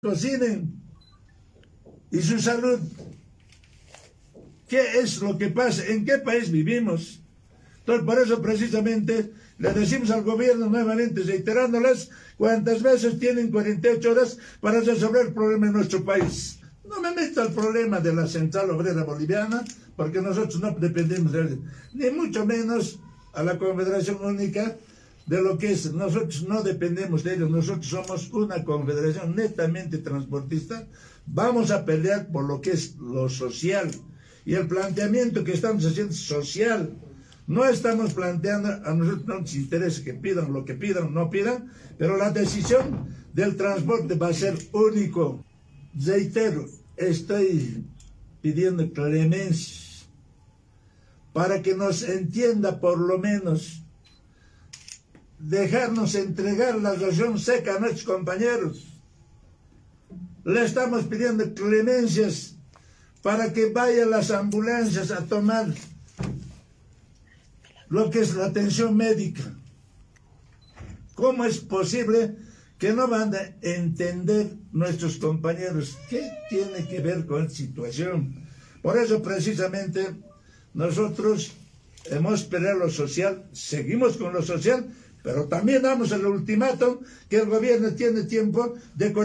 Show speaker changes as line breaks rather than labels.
cocinen y su salud. ¿Qué es lo que pasa? ¿En qué país vivimos? Entonces, por eso precisamente le decimos al gobierno nuevamente, reiterándoles, cuántas veces tienen 48 horas para resolver el problema en nuestro país. No me meto al problema de la Central Obrera Boliviana, porque nosotros no dependemos de él, ni mucho menos a la Confederación Única de lo que es. Nosotros no dependemos de ellos, nosotros somos una confederación netamente transportista. Vamos a pelear por lo que es lo social, y el planteamiento que estamos haciendo es social. No estamos planteando, a nosotros no nos interesa que pidan lo que pidan, no pidan, pero la decisión del transporte va a ser único. Reitero, estoy pidiendo clemencia para que nos entienda, por lo menos dejarnos entregar la ración seca a nuestros compañeros. Le estamos pidiendo clemencias para que vayan las ambulancias a tomar lo que es la atención médica. ¿Cómo es posible que no van a entender nuestros compañeros qué tiene que ver con esta situación? Por eso precisamente nosotros hemos peleado lo social, seguimos con lo social, pero también damos el ultimátum que el gobierno tiene tiempo de